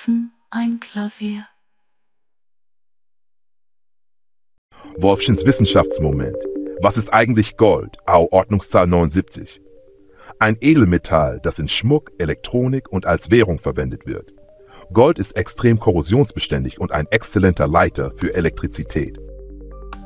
Ofen, ein Klavier. Wolfschens Wissenschaftsmoment. Was ist eigentlich Gold? Au Ordnungszahl 79. Ein Edelmetall, das in Schmuck, Elektronik und als Währung verwendet wird. Gold ist extrem korrosionsbeständig und ein exzellenter Leiter für Elektrizität.